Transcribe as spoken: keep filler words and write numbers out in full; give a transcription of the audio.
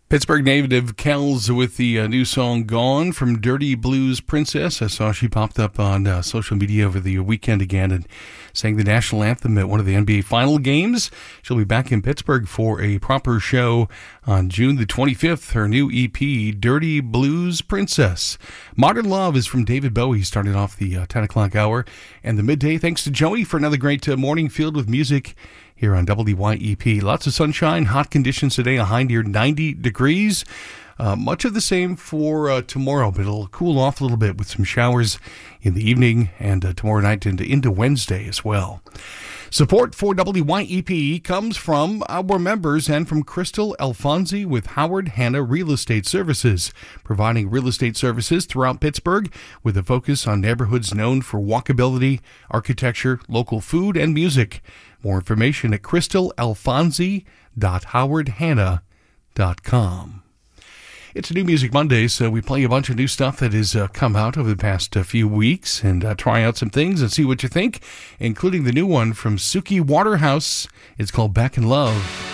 Pittsburgh native Kells with the uh, new song Gone from Dirty Blues Princess. I saw she popped up on uh, social media over the weekend again and sang the national anthem at one of the N B A final games. She'll be back in Pittsburgh for a proper show on June the twenty-fifth. Her new E P, Dirty Blues Princess. Modern Love is from David Bowie, starting off the uh, ten o'clock hour. And the midday, thanks to Joey for another great uh, morning filled with music here on W Y E P. Lots of sunshine, hot conditions today, a high near ninety degrees. Uh, much of the same for uh, tomorrow, but it'll cool off a little bit with some showers in the evening and uh, tomorrow night into, into Wednesday as well. Support for W Y E P comes from our members and from Crystal Alfonsi with Howard Hanna Real Estate Services, providing real estate services throughout Pittsburgh with a focus on neighborhoods known for walkability, architecture, local food, and music. More information at crystal alfonsi dot howard hanna dot com. It's a New Music Monday, so we play a bunch of new stuff that has uh, come out over the past uh, few weeks and uh, try out some things and see what you think, including the new one from Suki Waterhouse. It's called Back in Love.